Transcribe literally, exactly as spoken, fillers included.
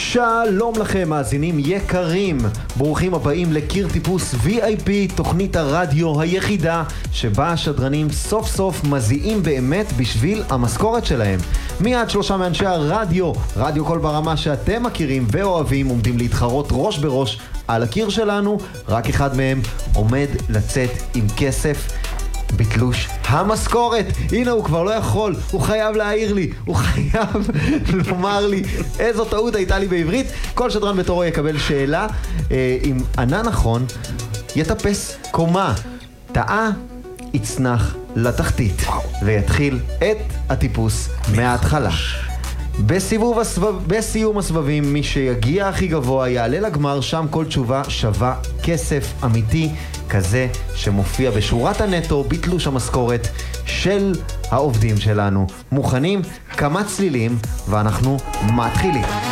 שלום לכם מאזינים יקרים, ברוכים הבאים לקיר טיפוס וי איי פי, תוכנית הרדיו היחידה שבה השדרנים סוף סוף מזיעים באמת בשביל המשכורת שלהם. מיד שלושה מאנשי הרדיו, רדיו כל ברמה שאתם מכירים ואוהבים, עומדים להתחרות ראש בראש על הקיר שלנו. רק אחד מהם עומד לצאת עם כסף בתלוש המשכורת. הנה הוא כבר לא יכול, הוא חייב להעיר לי, הוא חייב לומר לי איזו טעות הייתה לי בעברית. כל שדרן בתורו יקבל שאלה, אה, אם ענה נכון יטפס קומה, טעה יצנח לתחתית ויתחיל את הטיפוס מההתחלה. בסיבוב הסבב, בסיום הסבבים מי שיגיע הכי גבוה יעלה לגמר, שם כל תשובה שווה כסף אמיתי כזה שמופיע בשורת הנטו בתלוש המשכורת של העובדים שלנו. מוכנים? כמה צלילים ואנחנו מתחילים.